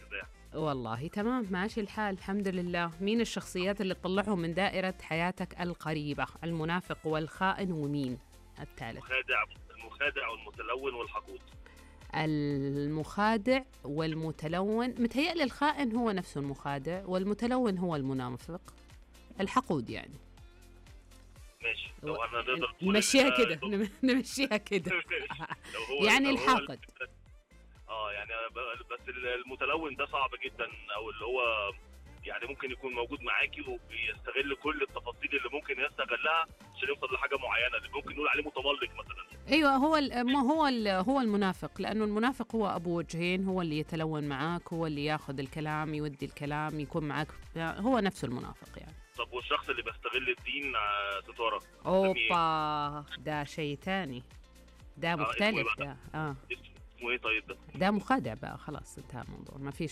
مرتاح. والله تمام، ماشي الحال الحمد لله. مين الشخصيات اللي تطلعهم من دائرة حياتك القريبة؟ المنافق والخائن ومين الثالث؟ المخادع والمتلون والحقود. المخادع والمتلون، متهيألي الخائن هو نفسه المخادع والمتلون هو المنافق. الحقود يعني. ماشي، لو انا نقدر نقول نمشيها كده نمشيها كده. يعني الحاقد. يعني بس المتلون ده صعب جدا، او اللي هو يعني ممكن يكون موجود معاكي وبيستغل كل التفاصيل اللي ممكن يستغلها عشان يوصل لحاجه معينه، اللي ممكن نقول عليه متملق مثلا. ايوه، هو المنافق، لانه المنافق هو ابو وجهين، هو اللي يتلون معاك، هو اللي ياخذ الكلام يودي الكلام يكون معاك، هو نفسه المنافق يعني. طب والشخص اللي بيستغل الدين ستاره؟ اوبا، ده شيء ثاني، ده مختلف ده. اسمه ايه طيب؟ ده مخادع بقى، خلاص انتهى الموضوع.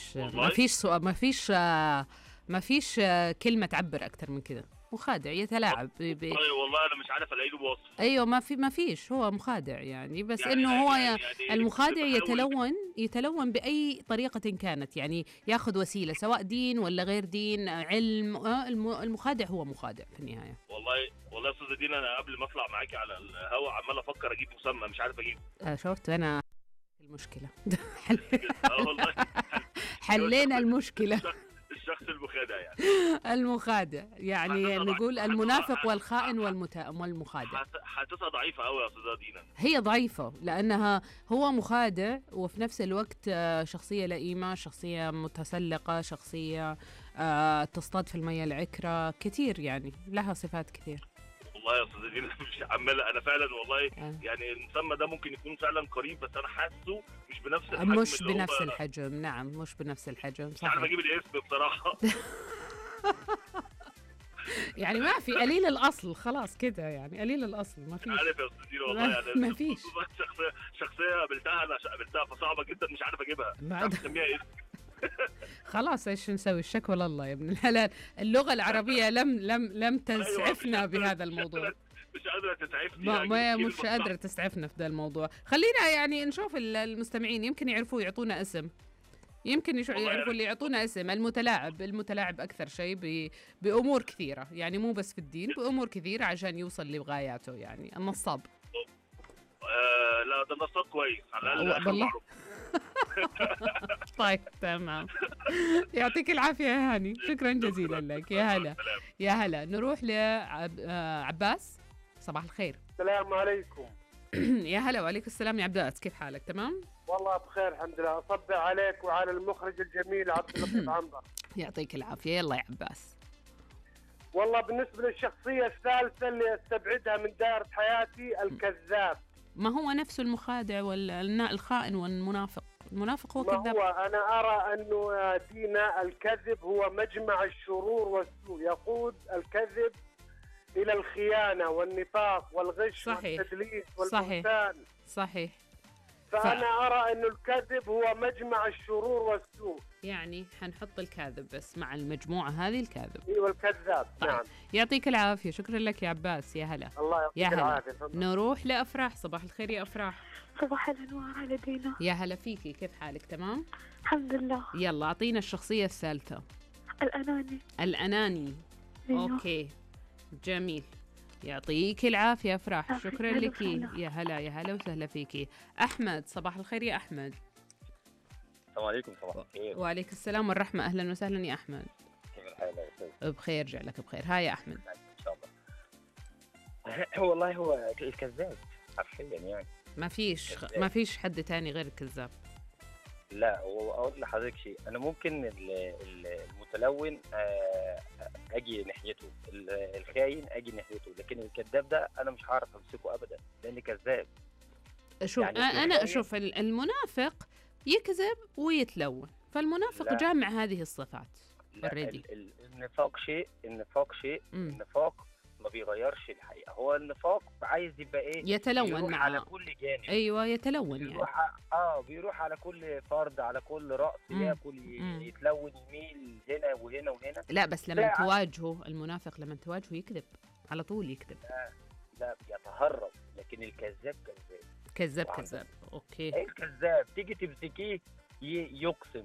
ما فيش كلمة تعبر أكتر من كده. مخادع يتلاعب والله أنا مش عارف ألاقي له وصف. أيوة، ما فيش، هو مخادع يعني، بس يعني إنه هو المخادع يتلون بأي طريقة كانت، يعني ياخذ وسيلة سواء دين ولا غير دين، علم. المخادع هو مخادع في النهاية. والله يا أستاذة دينا، أنا قبل ما أطلع معاكي على الهواء عمال أفكر أجيب مسمى مش عارف أجيبه. شفت أنا المشكلة. حلينا المشكلة. الشخص المخادع يعني. المخادع يعني نقول المنافق والخائن والمخادع. حاسسها ضعيفة قوي يا أستاذة دينا. هي ضعيفة لأنها هو مخادع وفي نفس الوقت شخصية لئيمة، شخصية متسلقة، شخصية تصطاد في المياه العكرة، كتير يعني، لها صفات كثير. والله يا أستاذة دينا مش عمالة أنا فعلا والله يعني المسمى ده ممكن يكون فعلا قريب، بس أنا حاسه مش بنفس الحجم. نعم، مش بنفس الحجم. صح. مش عارف أجيب الاسم بصراحة. يعني ما في قليل الأصل، خلاص كده يعني، قليل الأصل ما فيش. عارف يا أستاذ دينا والله يعني ما فيش. شخصية قابلتها فصعبة جدا، مش عارف أجيبها، مش عارف أسميها اسم. خلاص ايش نسوي؟ الشكوى لله يا ابن الحلال. اللغة العربية لم تسعفنا بهذا الموضوع. مش قادرة تسعفني. مش قادرة تسعفنا في ذا الموضوع. خلينا يعني نشوف المستمعين يمكن يعرفوا يعطونا اسم، يمكن يعرفوا اللي يعطونا اسم. المتلاعب أكثر شيء بأمور كثيرة، يعني مو بس في الدين، بأمور كثيرة عشان يوصل لغاياته، يعني النصاب. لا ده نصاب كويس على الأقل. والله. طيب تمام، يعطيك العافية يا هاني، شكرا جزيلا لك. يا هلا نروح لعباس. صباح الخير. السلام عليكم. يا هلا وعليكم السلام يا عباس، كيف حالك؟ تمام والله بخير الحمد لله. أصبح عليك وعلى المخرج الجميل عبد اللطيف عنبر. يعطيك العافية. يلا يا عباس. والله بالنسبة للشخصية الثالثة اللي استبعدها من دائرة حياتي، الكذاب. ما هو نفسه المخادع والخائن والمنافق. المنافق هو كذاب. ما هو أنا أرى أنه دينا الكذب هو مجمع الشرور والسوء، يقود الكذب إلى الخيانة والنفاق والغش والتدليس والبهتان. صحيح. فأنا أرى أن الكذب هو مجمع الشرور والسوء، يعني حنحط الكاذب بس مع المجموعة هذه، الكاذب. ايوه الكذاب. طيب. نعم. يعطيك العافية، شكرا لك يا عباس. يا هلا. الله يعطيك العافية. نروح لأفراح. صباح الخير يا أفراح. صباح الأنوار على دينا. يا هلا فيكي، كيف حالك؟ تمام الحمد لله. يلا أعطينا الشخصية الثالثة. الأناني. أيوه. أوكي جميل، يعطيك العافية أفراح، شكرا لك. يا هلا وسهلا فيكي. أحمد. صباح الخير يا أحمد. السلام عليكم. صباح الخير. وعليكم السلام والرحمة. أهلا وسهلا يا أحمد. كيف الحال يا أستاذ؟ بخير، جعلك بخير. هاي يا أحمد. إن شاء الله. والله هو الكذاب حرفيا يعني. ما فيش حد تاني غير الكذاب. لا، وأقول لحضرتك شيء، أنا ممكن المتلون أجي ناحيته، الخاين أجي ناحيته، لكن الكذاب ده أنا مش هعرف أمسكه أبدا لأني كذاب. شوف يعني أنا أشوف المنافق يكذب ويتلون، فالمنافق جامع هذه الصفات. النفاق شيء. النفاق ما بيغيرش الحقيقة. هو النفاق عايز يبقى ايه؟ يتلون على كل جانب. ايوه يتلون بيروح يعني. بيروح على كل فرد، على كل رأس، ياكل يتلون، يميل هنا وهنا وهنا. لا بس لما تواجهه المنافق، لما تواجهه يكذب على طول، يكذب. لا يتهرب، لكن الكذاب كذاب. اوكي. الكذاب تيجي تمسكيه يقسم